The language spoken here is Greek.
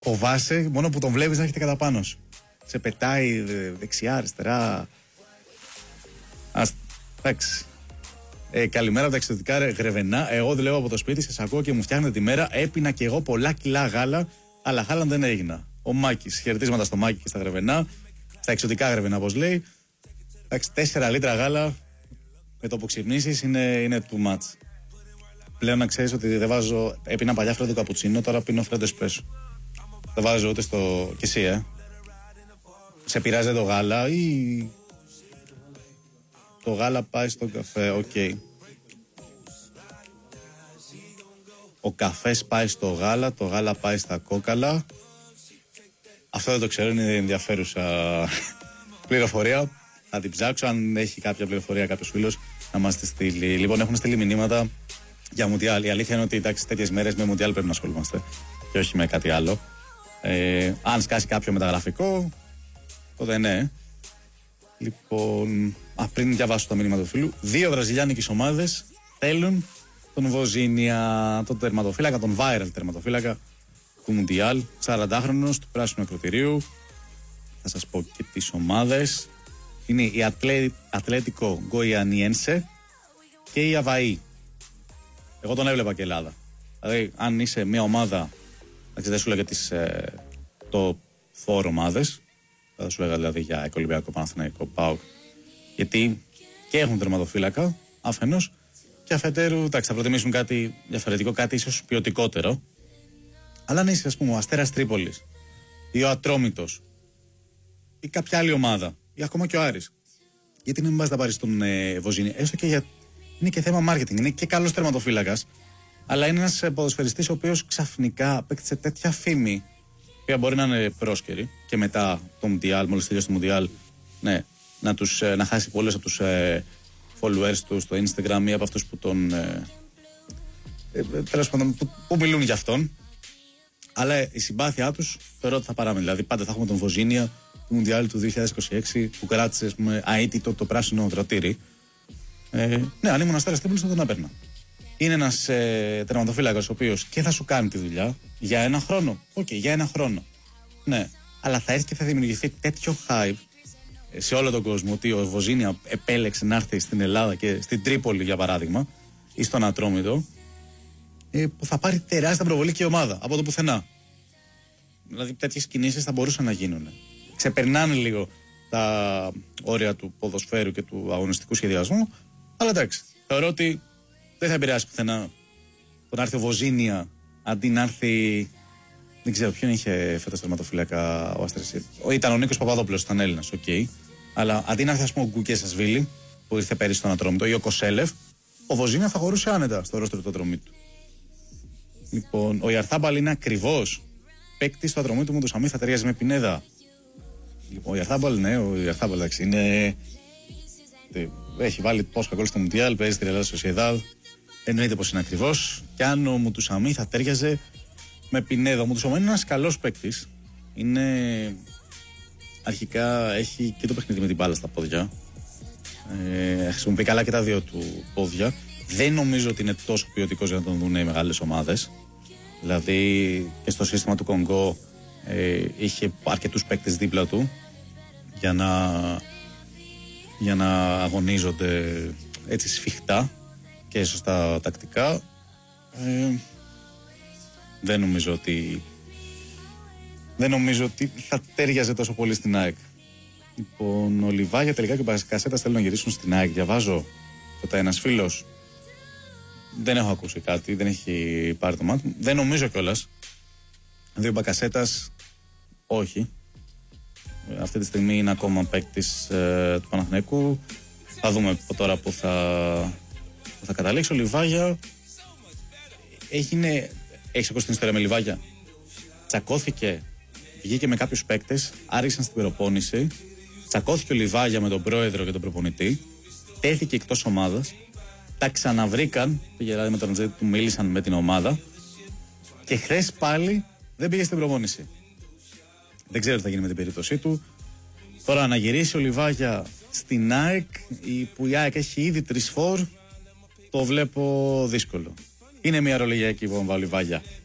Φοβάσαι μόνο που τον βλέπεις να έχετε κατά πάνω σου. Σε πετάει δεξιά, αριστερά. Εντάξει. Καλημέρα από τα εξωτερικά Γρεβενά. Εγώ δουλεύω από το σπίτι, σας ακούω και μου φτιάχνετε τη μέρα. Έπινα και εγώ πολλά κιλά γάλα, αλλά χάλαν δεν έγινα. Ο Μάκης, χαιρετίσματα στο Μάκη και στα Γρεβενά. Στα εξωτικά Γρεβενά, όπως λέει. Εντάξει, 4 λίτρα γάλα με το που ξυπνήσεις είναι too much. Πλέον να ξέρεις ότι δεν βάζω. Έπινα παλιά φρέντο καπουτσίνο, τώρα πίνω φρέντο εσπρέσο. Δεν βάζω ούτε στο. Και εσύ, Σε πειράζει το γάλα ή. Το γάλα πάει στον καφέ, οκ. Ο καφές πάει στο γάλα, το γάλα πάει στα κόκαλα. Αυτό δεν το ξέρω, είναι ενδιαφέρουσα πληροφορία. Θα την ψάξω, αν έχει κάποια πληροφορία κάποιος φίλος να μας τη στείλει. Λοιπόν, έχουν στείλει μηνύματα για Μουντιάλ. Η αλήθεια είναι ότι εντάξει, τέτοιες μέρες με Μουντιάλ πρέπει να ασχολούμαστε και όχι με κάτι άλλο. Αν σκάσει κάποιο μεταγραφικό, τότε ναι. Λοιπόν, πριν διαβάσω το μήνυμα του φίλου, 2 βραζιλιάνικες ομάδες θέλουν τον Βοζίνια, τον τερματοφύλακα, τον viral τερματοφύλακα του Μουντιάλ, 40χρονος του πράσινου ακροτηρίου. Θα σας πω και τις ομάδες. Είναι η Ατλέτικο Γκοιανιένσε και η Αβαή. Εγώ τον έβλεπα και Ελλάδα. Δηλαδή, αν είσαι μια ομάδα, δεν σου λέγα τις το 4 ομάδες, θα σου λέγα δηλαδή για Ολυμπιακό, Παναθηναϊκό, ΠΑΟΚ, γιατί και έχουν τερματοφύλακα αφενός και αφετέρου, εντάξει, θα προτιμήσουν κάτι διαφορετικό, κάτι ίσως ποιοτικότερο. Αλλά αν είσαι, ας πούμε, ο Αστέρας Τρίπολης ή ο Ατρόμητος ή κάποια άλλη ομάδα ή ακόμα και ο Άρης, γιατί να μην πας να πάρεις τον Βοζίνη, έστω και για. Είναι και θέμα marketing, είναι και καλός τερματοφύλακας, αλλά είναι ένας ποδοσφαιριστής ο οποίος ξαφνικά απέκτησε τέτοια φήμη, που μπορεί να είναι πρόσκαιρη και μετά το Μουντιάλ, μόλις τελειώσει το Μουντιάλ, ναι, να χάσει πολλές από τους followers του στο Instagram ή από αυτούς που τον. Τέλος πάντων, που μιλούν για αυτόν. Αλλά η συμπάθειά τους θεωρώ ότι θα παράμενε. Δηλαδή, πάντα θα έχουμε τον Βοζίνια του Μουντιάλ του 2026 που κράτησε, ας πούμε, αίτητο το πράσινο δρατήρι. Ναι, αν ήμουν Αστέρας Τρίπολης θα τον έπαιρνα. Είναι ένας τερματοφύλακας ο οποίος και θα σου κάνει τη δουλειά για 1 χρόνο. Για 1 χρόνο. Ναι, αλλά θα έρθει και θα δημιουργηθεί τέτοιο hype σε όλο τον κόσμο ότι ο Βοζίνια επέλεξε να έρθει στην Ελλάδα και στην Τρίπολη, για παράδειγμα, ή στον Ατρόμητο, που θα πάρει τεράστια προβολή και η ομάδα από το πουθενά. Δηλαδή, τέτοιες κινήσεις θα μπορούσαν να γίνουν. Ξεπερνάνε λίγο τα όρια του ποδοσφαίρου και του αγωνιστικού σχεδιασμού, αλλά εντάξει, θεωρώ ότι δεν θα επηρεάσει πουθενά το να έρθει ο Βοζίνια αντί να έρθει. Δεν ξέρω ποιον είχε φέτος τερματοφύλακα ο Αστέρας. Ήταν ο Νίκος Παπαδόπουλος, ήταν Έλληνας, αλλά αντί να έρθει, ας πούμε, ο Γκουκές που ήρθε πέρυσι στον Ατρόμητο ή ο Κοσέλεφ, ο Βοζίνια θα χωρούσε άνετα στο ρόστρο του Ατρομήτου. Λοιπόν, ο Ιαρθάμπαλ είναι ακριβώς παίκτης του Ατρομήτου, μου του Σαμί θα ταιριάζει με Πινέδα. Λοιπόν, ο Ιαρθάμπαλ, ναι, εντάξει, είναι. Έχει βάλει πόσα γκολ στο Μουντιάλ, παίζει στη Ρεάλ Σοσιεδάδ. Εννοείται πως είναι ακριβώς. Και αν ο Μουτουσαμί θα τέριαζε με Πινέδα. Ο Μουτουσαμί είναι ένας καλός παίκτης. Είναι. Αρχικά έχει και το παιχνίδι με την μπάλα στα πόδια. Χρησιμοποιεί καλά και τα 2 του πόδια. Δεν νομίζω ότι είναι τόσο ποιοτικός για να τον δουν οι μεγάλες ομάδες. Δηλαδή και στο σύστημα του Κονγκό είχε αρκετούς παίκτες δίπλα του για να αγωνίζονται έτσι σφιχτά και σωστά τακτικά. Δεν νομίζω ότι θα τέριαζε τόσο πολύ στην ΑΕΚ. Λοιπόν, ο Λιβάγια τελικά και ο Μπακασέτας θέλουν να γυρίσουν στην ΑΕΚ. Διαβάζω ότι ένας φίλος, δεν έχω ακούσει κάτι, δεν έχει πάρει το μάτι μου. Δεν νομίζω κιόλας. Δηλαδή ο Μπακασέτας όχι. Αυτή τη στιγμή είναι ακόμα παίκτης του Παναθηναϊκού. Θα δούμε από τώρα που θα καταλήξει. Ο Λιβάγια έχεις ακούσει την ιστορία με Λιβάγια? Τσακώθηκε, βγήκε με κάποιους παίκτες, άρχισαν στην προπόνηση. Τσακώθηκε ο Λιβάγια με τον πρόεδρο και τον προπονητή. Τέθηκε εκτός ομάδας. Τα ξαναβρήκαν, δηλαδή με τον Ροντζέτη του μίλησαν με την ομάδα. Και χθες πάλι δεν πήγε στην προπόνηση. Δεν ξέρω τι θα γίνει με την περίπτωσή του. Τώρα να γυρίσει ο Λιβάγια στην ΑΕΚ, που η ΑΕΚ έχει ήδη 3-4, το βλέπω δύσκολο. Είναι μια ρολογιακή βόμβα ο Λιβάγια.